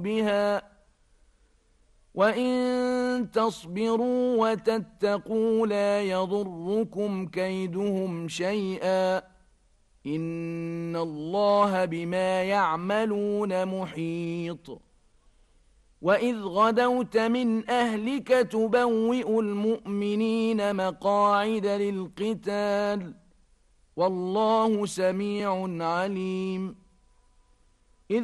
بها وإن تصبروا وتتقوا لا يضركم كيدهم شيئا إن الله بما يعملون محيط وإذ غدوت من أهلك تبوئ المؤمنين مقاعد للقتال والله سميع عليم